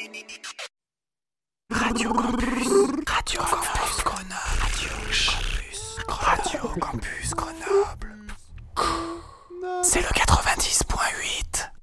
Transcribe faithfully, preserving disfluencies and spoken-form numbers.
Radio Campus, Radio Campus Grenoble, Radio Campus Grenoble. C'est le quatre-vingt-dix point huit.